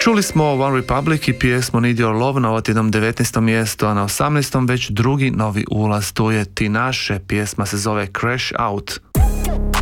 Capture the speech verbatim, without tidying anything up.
Čuli smo One Republic i pjesmu Need Your Love na otjednom devetnaestom mjestu, a na osamnaestom već drugi novi ulaz, tu je Tinashe, pjesma se zove Crash Out.